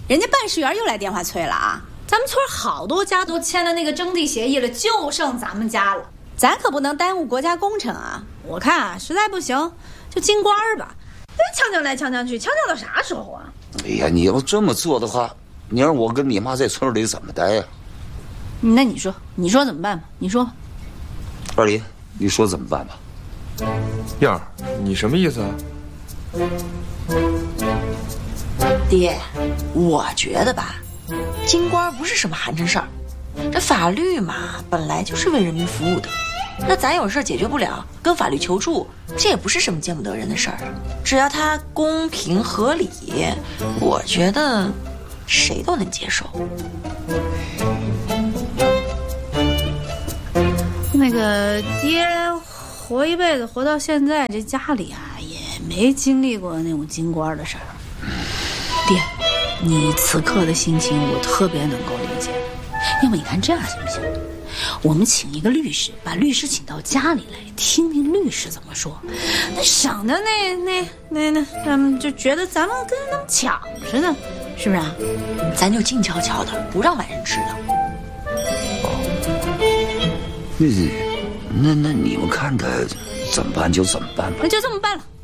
人家办事员又来电话催了啊！咱们村好多家都签了那个征地协议了，就剩咱们家了。咱可不能耽误国家工程啊！我看啊，实在不行就京官吧。强抢来强抢去，强抢到啥时候啊？ 哎呀，你要这么做的话，你让我跟你妈在村里怎么待呀？ 那你说怎么办吧？你说吧。 二林，你说怎么办吧？ 燕儿，你什么意思啊？ 爹，我觉得吧，京官不是什么寒碜事儿，这法律嘛，本来就是为人民服务的。那咱有事解决不了，跟法律求助，这也不是什么见不得人的事儿。只要它公平合理，我觉得谁都能接受。 那个爹活一辈子活到现在，这家里啊也没经历过那种京官的事儿。爹，你此刻的心情我特别能够理解。要么你看这样行不行？我们请一个律师，把律师请到家里来，听听律师怎么说，那省得他们就觉得咱们跟他们抢似的，是不是啊？ 咱就静悄悄的，不让外人知道。 那你们看他怎么办就怎么办吧。 那就这么办了。